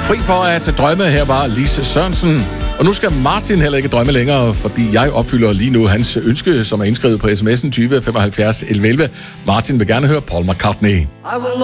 Fri for at drømme, her var Lise Sørensen. Og nu skal Martin heller ikke drømme længere, fordi jeg opfylder lige nu hans ønske, som er indskrevet på sms'en 20 75 11. Martin vil gerne høre Paul McCartney.